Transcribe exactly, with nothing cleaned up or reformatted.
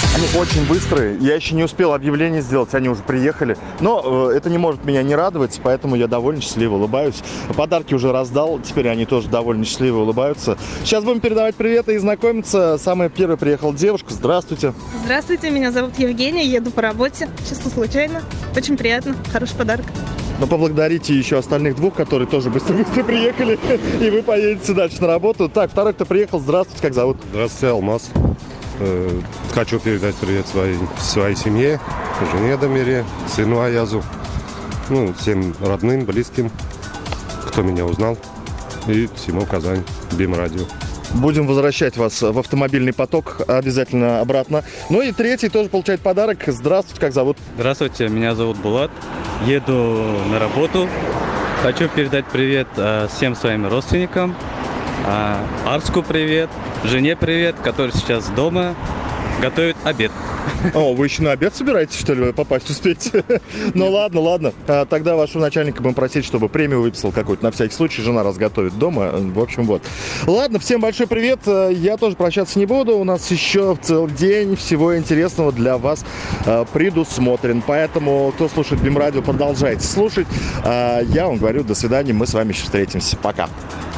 Они очень быстрые. Я еще не успел объявление сделать, они уже приехали. Но э, это не может меня не радовать, поэтому я довольно счастливо улыбаюсь. Подарки уже раздал, теперь они тоже довольно счастливо улыбаются. Сейчас будем передавать приветы и знакомиться. Самая первая приехала девушка. Здравствуйте. Здравствуйте, меня зовут Евгения, еду по работе. Чисто случайно. Очень приятно. Хороший подарок. Но поблагодарите еще остальных двух, которые тоже быстро-быстро приехали, и вы поедете дальше на работу. Так, второй, кто приехал, здравствуйте, как зовут? Здравствуйте, Алмаз. Хочу передать привет своей, своей семье, жене Дамире, сыну Аязу, ну, всем родным, близким, кто меня узнал, и всему Казань, Бим-радио. Будем возвращать вас в автомобильный поток обязательно обратно. Ну и третий тоже получает подарок. Здравствуйте, как зовут? Здравствуйте, меня зовут Булат. Еду на работу. Хочу передать привет э, всем своим родственникам. Э, Арску привет, жене привет, которая сейчас дома готовит обед. О, вы еще на обед собираетесь, что ли, попасть успеть? Ну ладно, ладно. А, тогда вашего начальника будем просить, чтобы премию выписал какую-то на всякий случай. Жена раз готовит дома. В общем, вот. Ладно, всем большой привет. Я тоже прощаться не буду. У нас еще целый день всего интересного для вас а, предусмотрен. Поэтому, кто слушает Бим-радио, продолжайте слушать. А, я вам говорю, до свидания. Мы с вами еще встретимся. Пока.